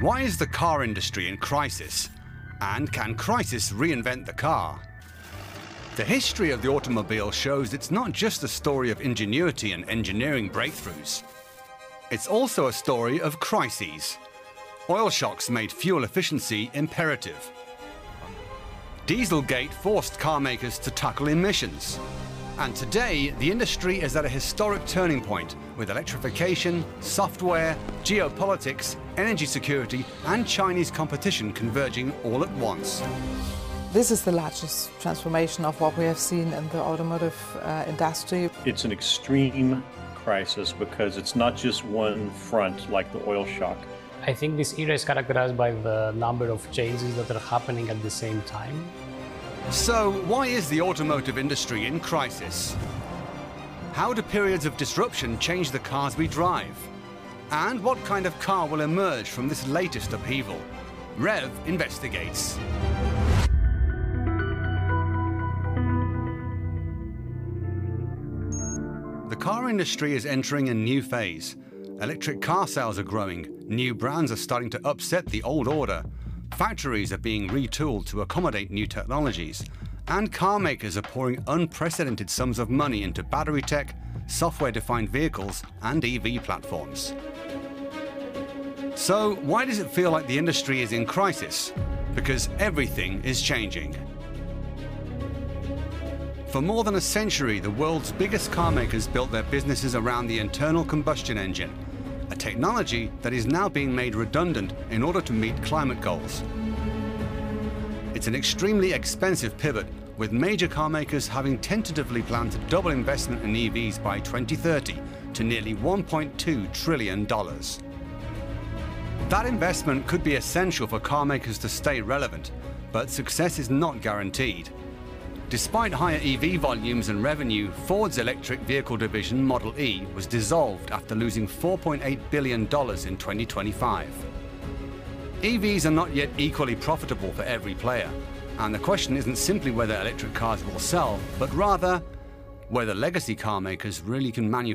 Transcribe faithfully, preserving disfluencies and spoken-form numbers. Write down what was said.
Why is the car industry in crisis? And can crisis reinvent the car? The history of the automobile shows it's not just a story of ingenuity and engineering breakthroughs. It's also a story of crises. Oil shocks made fuel efficiency imperative. Dieselgate forced car makers to tackle emissions. And today, the industry is at a historic turning point with electrification, software, geopolitics, energy security, and Chinese competition converging all at once. This is the largest transformation of what we have seen in the automotive uh, industry. It's an extreme crisis because it's not just one front like the oil shock. I think this era is characterized by the number of changes that are happening at the same time. So, why is the automotive industry in crisis? How do periods of disruption change the cars we drive? And what kind of car will emerge from this latest upheaval? Rev investigates. The car industry is entering a new phase. Electric car sales are growing, new brands are starting to upset the old order, factories are being retooled to accommodate new technologies, and car makers are pouring unprecedented sums of money into battery tech, software-defined vehicles, and E V platforms. So, why does it feel like the industry is in crisis? Because everything is changing. For more than a century, the world's biggest car makers built their businesses around the internal combustion engine, a technology that is now being made redundant in order to meet climate goals. It's an extremely expensive pivot, with major car makers having tentatively planned to double investment in E Vs by twenty thirty to nearly one point two trillion dollars. That investment could be essential for car makers to stay relevant, but success is not guaranteed. Despite higher E V volumes and revenue, Ford's electric vehicle division, Model E, was dissolved after losing four point eight billion dollars in twenty twenty-five. E Vs are not yet equally profitable for every player, and the question isn't simply whether electric cars will sell, but rather whether legacy car makers really can manufacture